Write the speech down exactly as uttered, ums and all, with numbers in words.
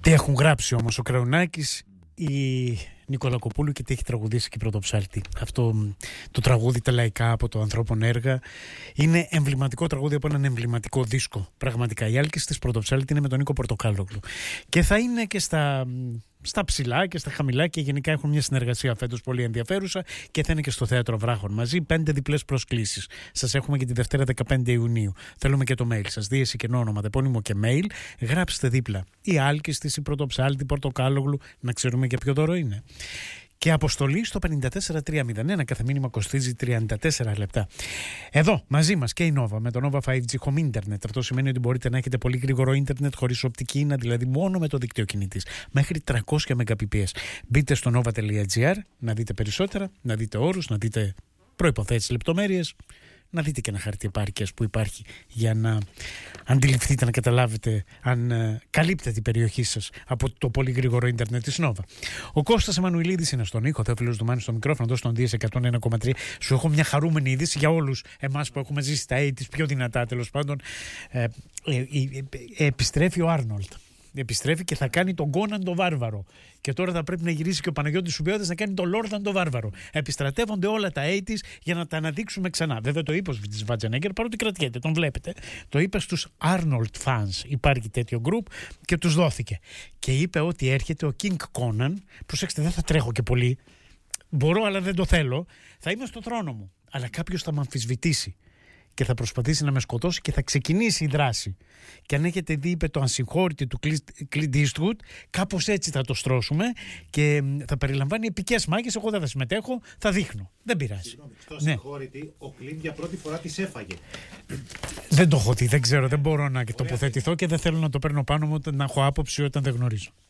Τι έχουν γράψει όμως ο Κραουνάκης, η Νικολακοπούλου και τι έχει τραγουδήσει και η Πρωτοψάλτη. Αυτό το τραγούδι τα λαϊκά από το Ανθρώπων Έργα είναι εμβληματικό τραγούδι από έναν εμβληματικό δίσκο. Πραγματικά η άλκηση της Πρωτοψάλτη είναι με τον Νίκο Πορτοκάλογλου. Και θα είναι και στα, στα ψηλά και στα χαμηλά και γενικά έχουν μια συνεργασία φέτος πολύ ενδιαφέρουσα και θα είναι και στο Θέατρο Βράχων μαζί. Πέντε διπλές προσκλήσεις. Σας έχουμε και τη Δευτέρα δεκαπέντε Ιουνίου. Θέλουμε και το mail σας. Δίεση και όνομα, τεπώνυμο και mail. Γράψτε δίπλα η άλκηση, η Πρωτοψάλτη, Πορτοκάλογλου, να ξέρουμε και ποιο δώρο είναι. Και αποστολή στο πέντε τέσσερα τρία μηδέν ένα, κάθε μήνυμα κοστίζει τριάντα τέσσερα λεπτά. Εδώ μαζί μας και η Nova με το Nova φάιβ τζι Home Internet. Αυτό σημαίνει ότι μπορείτε να έχετε πολύ γρήγορο ίντερνετ χωρίς οπτική ίνα, δηλαδή μόνο με το δίκτυο κινητής, μέχρι τριακόσια μεγαμπιτ. Μπείτε στο nova τελεία gr να δείτε περισσότερα, να δείτε όρους, να δείτε προϋποθέσεις, λεπτομέρειες, να δείτε και ένα χαρτί επάρκειας που υπάρχει για να αντιληφθείτε, να καταλάβετε αν uh, καλύπτεται η περιοχή σας από το πολύ γρήγορο ίντερνετ της Nova. Ο Κώστας Εμμανουηλίδης είναι στον ήχο, Θεόφιλος Δουμάνης στο μικρόφωνο, εδώ στον Δίες εκατόν ένα κόμμα τρία. Σου έχω μια χαρούμενη είδηση για όλους εμάς που έχουμε ζήσει τα ογδόντα πιο δυνατά, τέλος πάντων. Ε, ε, ε, ε, επιστρέφει ο Άρνολτ. Επιστρέφει και θα κάνει τον Κόναν τον Βάρβαρο. Και τώρα θα πρέπει να γυρίσει και ο Παναγιώτης Σουμπιώτης να κάνει τον Λόρδαν τον Βάρβαρο. Επιστρατεύονται όλα τα ογδόντα για να τα αναδείξουμε ξανά. Βέβαια το είπε ο Σβατζενέγκερ, παρότι κρατιέται, τον βλέπετε. Το είπε στους Arnold fans. Υπάρχει τέτοιο group και τους δόθηκε. Και είπε ότι έρχεται ο King Conan. Προσέξτε, δεν θα τρέχω και πολύ. Μπορώ, αλλά δεν το θέλω. Θα είμαι στο θρόνο μου. Αλλά κάποιος θα με αμφισβητήσει και θα προσπαθήσει να με σκοτώσει και θα ξεκινήσει η δράση. Και αν έχετε δει, είπε, το Ασυγχώρητη του Clint Eastwood, κάπως έτσι θα το στρώσουμε και θα περιλαμβάνει επικές μάχες. Εγώ δεν θα συμμετέχω, θα δείχνω. Δεν πειράζει. Συγγνώμη, στο Ασυγχώρητη, ναι. Ο Clint για πρώτη φορά τις έφαγε. Δεν το έχω δει, δεν ξέρω, δεν μπορώ να τοποθετηθώ και δεν θέλω να το παίρνω πάνω μου να έχω άποψη όταν δεν γνωρίζω.